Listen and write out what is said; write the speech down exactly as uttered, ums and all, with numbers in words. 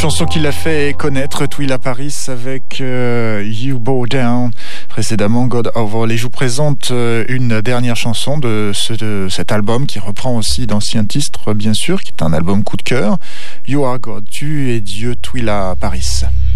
chanson qui l'a fait connaître, Twila Paris avec euh, You Bow Down, précédemment God Over. Et je vous présente euh, une dernière chanson de, ce, de cet album qui reprend aussi d'anciens titres, bien sûr, qui est un album coup de cœur. You Are God, tu es Dieu, Twila Paris.